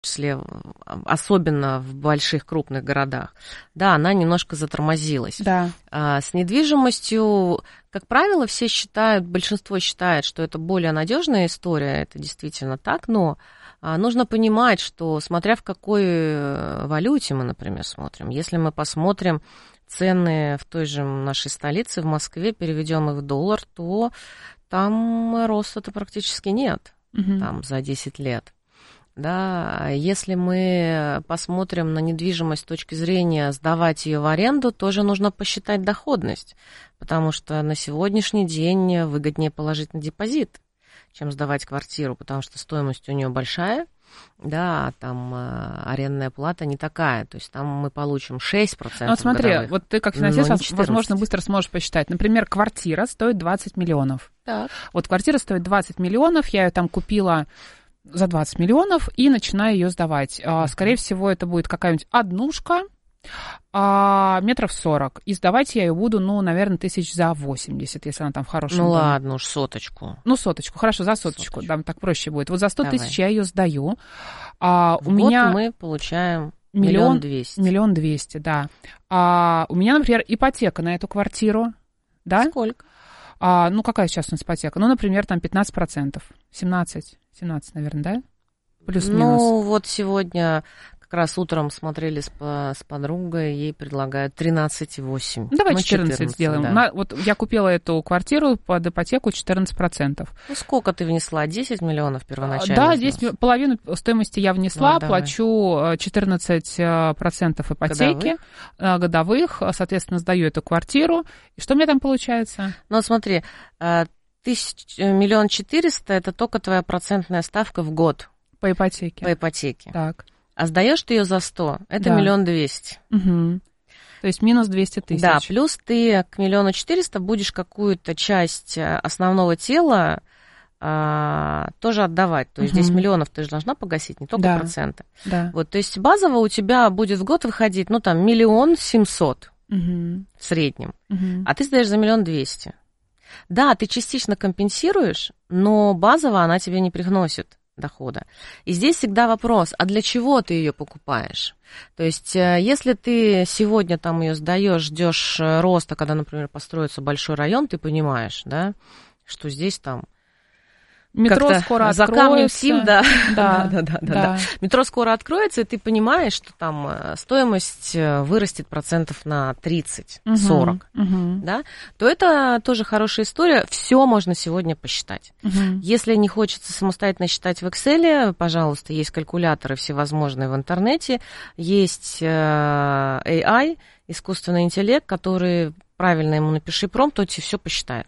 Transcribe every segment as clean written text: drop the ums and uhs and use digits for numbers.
числе, особенно в больших крупных городах, да, она немножко затормозилась. Да. С недвижимостью, как правило, все считают, большинство считает, что это более надежная история, это действительно так, но нужно понимать, что смотря в какой валюте мы, например, смотрим, если мы посмотрим цены в той же нашей столице, в Москве, переведем их в доллар, то там роста-то практически нет, там за 10 лет. Да, если мы посмотрим на недвижимость с точки зрения сдавать ее в аренду, тоже нужно посчитать доходность, потому что на сегодняшний день выгоднее положить на депозит, чем сдавать квартиру, потому что стоимость у нее большая, да, а там арендная плата не такая, то есть там мы получим 6%. Вот смотри, годовых, вот ты как финансист, возможно, быстро сможешь посчитать. Например, квартира стоит 20 миллионов. Так. Вот квартира стоит 20 миллионов, я ее там купила за 20 миллионов и начинаю ее сдавать. Скорее всего, это будет какая-нибудь однушка, метров 40. И сдавать я ее буду, наверное, 1080, если она там в хорошем доме. Ладно уж, соточку. Соточку, хорошо, за соточку. Там так проще будет. Вот за 100 тысяч я ее сдаю. У меня мы получаем 1 200 000. 1 200 000, да. У меня, например, ипотека на эту квартиру. Да? Сколько? Какая сейчас у нас ипотека? Например, там 15%. 17, наверное, да? Плюс-минус. Вот сегодня как раз утром смотрели с подругой, ей предлагают 13,8. Давай 14 сделаем. Да. Вот я купила эту квартиру под ипотеку 14%. Сколько ты внесла? 10 миллионов первоначально? Да, здесь половину стоимости я внесла, плачу 14% ипотеки годовых, соответственно, сдаю эту квартиру. И что у меня там получается? Смотри, 1 400 000 это только твоя процентная ставка в год. По ипотеке. По ипотеке. Так. А сдаешь ты ее за 100, это 1 200 000. Угу. То есть минус 200 тысяч. Да, плюс ты к 1 400 000 будешь какую-то часть основного тела тоже отдавать. То есть 10 миллионов ты же должна погасить, не только проценты. Да. Вот, то есть базово у тебя будет в год выходить, 1 700 000 в среднем, а ты сдаешь за 1 200 000. Да, ты частично компенсируешь, но базово она тебе не приносит дохода. И здесь всегда вопрос, а для чего ты ее покупаешь? То есть, если ты сегодня там ее сдаешь, ждешь роста, когда, например, построится большой район, ты понимаешь, да, что здесь там метро как-то скоро откроется. За камнем сим, да. Да. Метро скоро откроется, и ты понимаешь, что там стоимость вырастет процентов на 30-40, да, то это тоже хорошая история. Все можно сегодня посчитать. Если не хочется самостоятельно считать в Excel, пожалуйста, есть калькуляторы всевозможные в интернете, есть AI, искусственный интеллект, который правильно ему напиши промпт, то тебе все посчитает.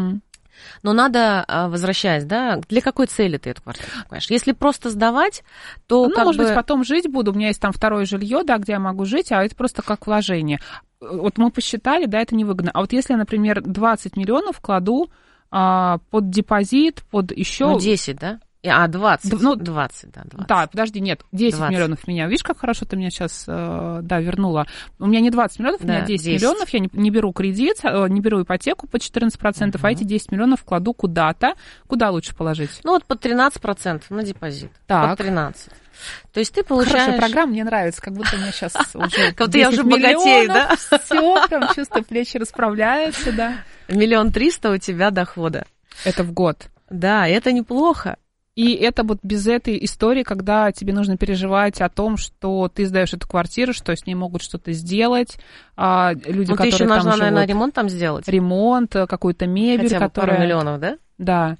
Но надо, возвращаясь, да, для какой цели ты эту квартиру покупаешь? Если просто сдавать, то может быть, потом жить буду. У меня есть там второе жилье, да, где я могу жить, а это просто как вложение. Вот мы посчитали, да, это невыгодно. А вот если я, например, 20 миллионов кладу под депозит, под еще... 10, да? 20. 20, да, 20. Да, подожди, нет, 10 20. миллионов у меня. Видишь, как хорошо ты меня сейчас, вернула. У меня не 20 миллионов, у меня 10 миллионов. Я не беру кредит, не беру ипотеку по 14%, а эти 10 миллионов кладу куда-то. Куда лучше положить? Под 13% на депозит. Так. Под 13%. То есть ты получаешь... Хорошая программа, мне нравится, как будто у меня сейчас уже как будто я уже богатею, да? Все, прям чувство плечи расправляются, да. 1 300 000 у тебя дохода. Это в год. Да, это неплохо. И это вот без этой истории, когда тебе нужно переживать о том, что ты сдаешь эту квартиру, что с ней могут что-то сделать, люди, которые еще там нужно, живут. наверное, ремонт там сделать. Ремонт, какую-то мебель, хотя бы которая... пару миллионов, да? Да.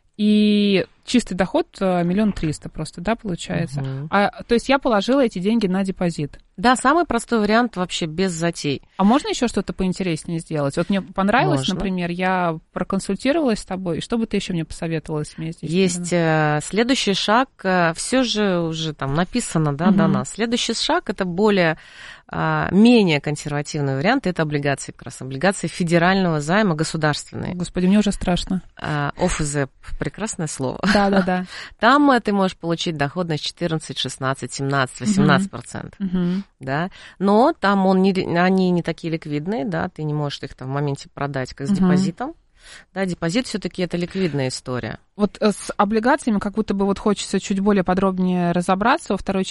И чистый доход 1 300 000 просто, да, получается. То есть я положила эти деньги на депозит. Да, самый простой вариант вообще без затей. А можно еще что-то поинтереснее сделать? Вот мне понравилось, можно. Например, я проконсультировалась с тобой, и что бы ты еще мне посоветовала вместе? Есть следующий шаг, все же уже там написано, да, до нас. Следующий шаг это менее консервативный вариант, это облигации, как раз облигации федерального займа государственные. Господи, мне уже страшно. ОФЗ, прекрасное слово. Да. Там ты можешь получить доходность 14, 16, 17, 18%. Да? Но там они не такие ликвидные, да, ты не можешь их там в моменте продать, как с депозитом. Да, депозит все-таки это ликвидная история. Вот с облигациями как будто бы вот хочется чуть более подробнее разобраться во второй